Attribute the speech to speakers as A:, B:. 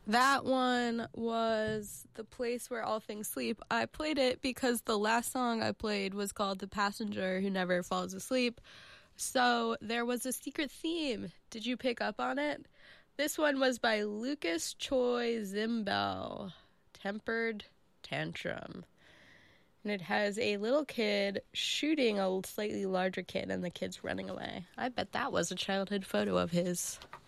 A: That one was The Place Where All Things Sleep. I played it because the last song I played was called The Passenger Who Never Falls Asleep. So there was a secret theme. Did you pick up on it? This one was by Lucas Choi Zimbel, Tempered Tantrum. And it has a little kid shooting a slightly larger kid and the kid's running away. I bet that was a childhood photo of his.